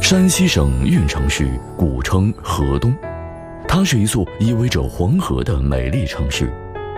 山西省运城市，古称河东，它是一座依偎着黄河的美丽城市。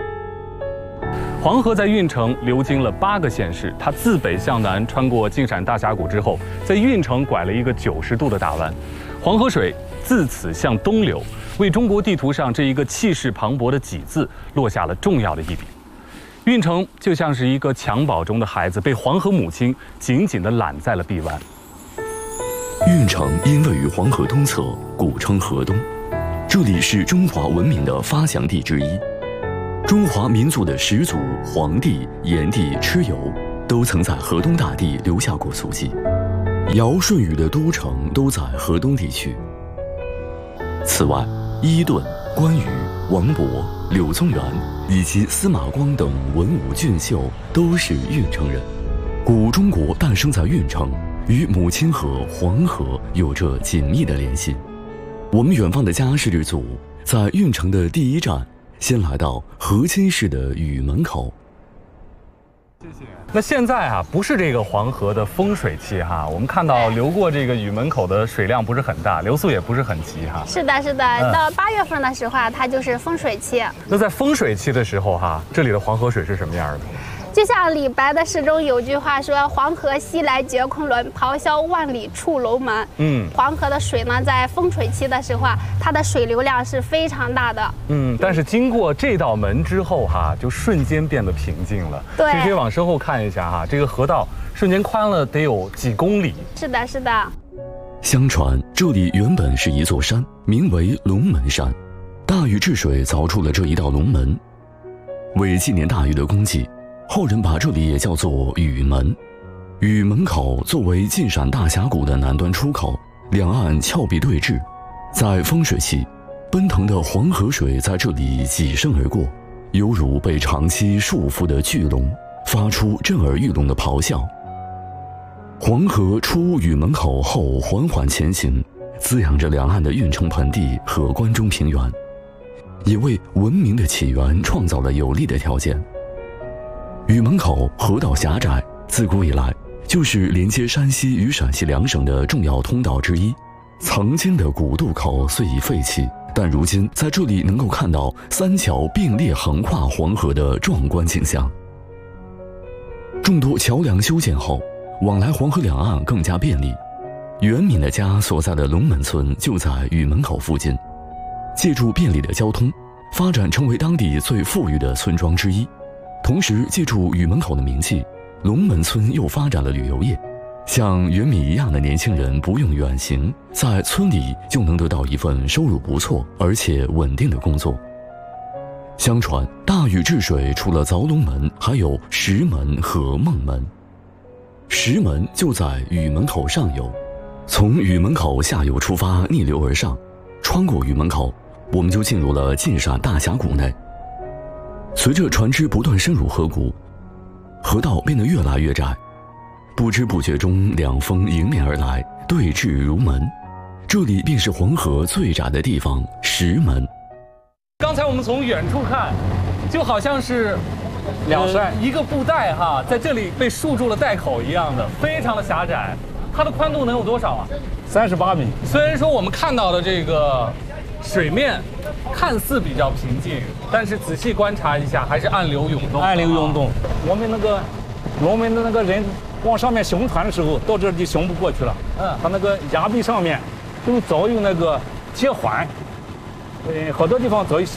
黄河在运城流经了8个县市，它自北向南穿过晋陕大峡谷之后，在运城拐了一个90度的大弯，黄河水自此向东流，为中国地图上这一个气势磅礴的“济”字落下了重要的一笔。运城就像是一个襁褓中的孩子，被黄河母亲紧紧地揽在了臂弯。 运城因位于黄河东侧，古称河东，这里是中华文明的发祥地之一。中华民族的始祖黄帝、炎帝蚩尤都曾在河东大地留下过足迹，尧舜禹的都城都在河东地区。此外，伊顿、关羽、王勃、柳宗元以及司马光等文武俊秀都是运城人。古中国诞生在运城，与母亲河黄河有着紧密的联系。我们远方的家世之祖，在运城的第一站，先来到河津市的禹门口。 谢谢。那现在啊，不是这个黄河的丰水期哈，我们看到流过这个禹门口的水量不是很大，流速也不是很急哈。 是的，是的，到8月份的时候啊，它就是丰水期。 那在丰水期的时候哈，这里的黄河水是什么样的？ 就像李白的诗中有句话说：“黄河西来决昆仑，咆哮万里出龙门。”黄河的水呢，在丰水期的时候啊，它的水流量是非常大的。但是经过这道门之后哈，就瞬间变得平静了。对， 可以往身后看一下哈，这个河道瞬间宽了得有几公里。 是的，是的。 相传这里原本是一座山，名为龙门山。大禹治水凿出了这一道龙门，为纪念大禹的功绩，后人把这里也叫做禹门。禹门口作为晋陕大峡谷的南端出口，两岸峭壁对峙。在丰水期，奔腾的黄河水在这里挤身而过，犹如被长期束缚的巨龙，发出震耳欲聋的咆哮。黄河出禹门口后缓缓前行，滋养着两岸的运城盆地和关中平原，也为文明的起源创造了有利的条件。禹门口河道狭窄，自古以来就是连接山西与陕西两省的重要通道之一。曾经的古渡口虽已废弃，但如今在这里能够看到3桥并列横跨黄河的壮观景象。众多桥梁修建后，往来黄河两岸更加便利。袁敏的家所在的龙门村就在禹门口附近，借助便利的交通，发展成为当地最富裕的村庄之一。同时，借助禹门口的名气，龙门村又发展了旅游业。像袁敏一样的年轻人不用远行，在村里就能得到一份收入不错而且稳定的工作。相传大禹治水除了凿龙门，还有石门和孟门。石门就在禹门口上游，从禹门口下游出发，逆流而上，穿过禹门口，我们就进入了晋陕大峡谷内。随着船只不断深入河谷，河道变得越来越窄，不知不觉中两峰迎面而来，对峙如门。这里便是黄河最窄的地方——石门。 刚才我们从远处看，就好像是两山一个布袋哈，在这里被束住了袋口一样的，非常的狭窄。它的宽度能有多少啊 ？38米。 虽然说我们看到的这个水面看似比较平静，但是仔细观察一下，还是暗流涌动。 暗流涌动。我们的那个人往上面雄船的时候，到这里就雄不过去了。他那个崖壁上面都早有那个接环，好多地方早